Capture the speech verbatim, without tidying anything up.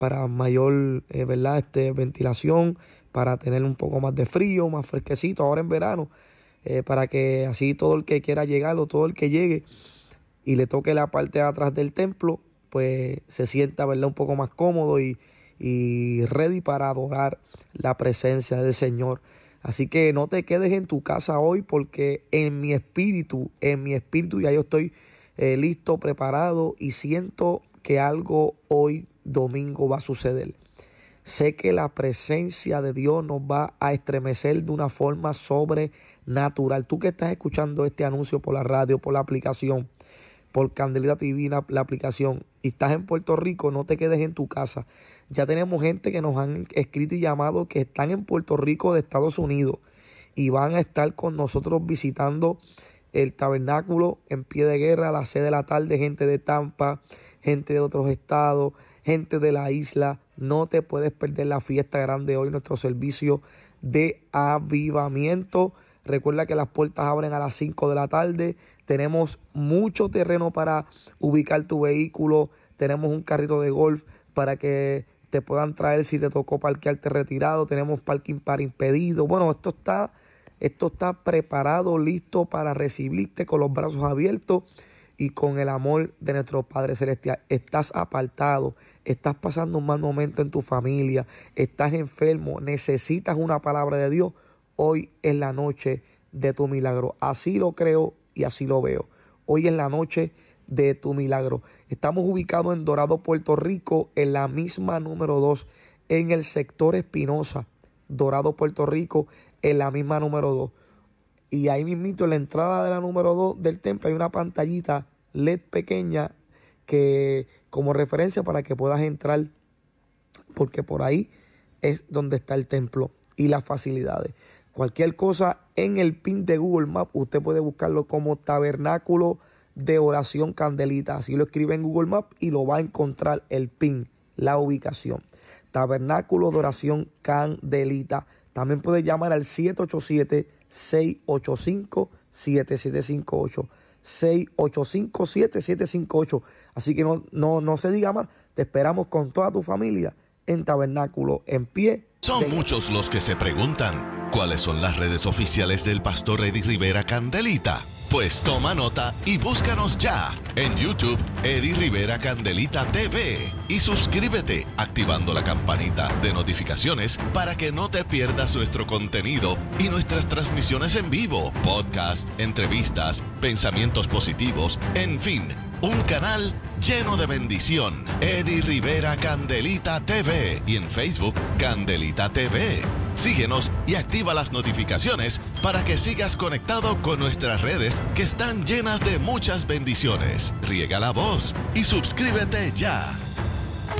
para mayor eh, ¿verdad? Este, ventilación, para tener un poco más de frío, más fresquecito ahora en verano, eh, para que así todo el que quiera llegar o todo el que llegue y le toque la parte de atrás del templo, pues se sienta, ¿verdad? Un poco más cómodo y, y ready para adorar la presencia del Señor. Así que no te quedes en tu casa hoy, porque en mi espíritu, en mi espíritu ya yo estoy eh, listo, preparado, y siento que algo hoy domingo va a suceder. Sé que la presencia de Dios nos va a estremecer de una forma sobrenatural. Tú que estás escuchando este anuncio por la radio, por la aplicación, por Candelita T V, la aplicación, y estás en Puerto Rico, no te quedes en tu casa. Ya tenemos gente que nos han escrito y llamado que están en Puerto Rico de Estados Unidos y van a estar con nosotros visitando el tabernáculo en Pie de Guerra a las seis de la tarde. Gente de Tampa, gente de otros estados, gente de la isla. No te puedes perder la fiesta grande hoy, nuestro servicio de avivamiento. Recuerda que las puertas abren a las cinco de la tarde. Tenemos mucho terreno para ubicar tu vehículo. Tenemos un carrito de golf para que te puedan traer si te tocó parquearte retirado. Tenemos parking para impedido. Bueno, esto está, esto está preparado, listo para recibirte con los brazos abiertos y con el amor de nuestro Padre Celestial. Estás apartado, estás pasando un mal momento en tu familia, estás enfermo, necesitas una palabra de Dios. Hoy es la noche de tu milagro. Así lo creo y así lo veo. Hoy es la noche de tu milagro. Estamos ubicados en Dorado, Puerto Rico, en la misma número dos, en el sector Espinosa. Dorado, Puerto Rico, en la misma número dos. Y ahí mismito, en la entrada de la número dos del templo, hay una pantallita L E D pequeña que como referencia para que puedas entrar, porque por ahí es donde está el templo y las facilidades. Cualquier cosa en el pin de Google Maps, usted puede buscarlo como Tabernáculo de Oración Candelita. Así lo escribe en Google Maps y lo va a encontrar el pin, la ubicación. Tabernáculo de Oración Candelita. También puede llamar al siete ocho siete, seis ocho cinco, siete siete cinco ocho. seis ocho cinco, siete siete cinco ocho. Así que no, no, no se diga más. Te esperamos con toda tu familia en Tabernáculo en pie. Son muchos los que se preguntan, ¿cuáles son las redes oficiales del pastor Eddie Rivera Candelita? Pues toma nota y búscanos ya en YouTube, Eddie Rivera Candelita T V, y suscríbete activando la campanita de notificaciones para que no te pierdas nuestro contenido y nuestras transmisiones en vivo, podcast, entrevistas, pensamientos positivos, en fin, un canal lleno de bendición. Eddie Rivera Candelita T V y en Facebook Candelita T V. Síguenos y activa las notificaciones para que sigas conectado con nuestras redes que están llenas de muchas bendiciones. Riega la voz y suscríbete ya.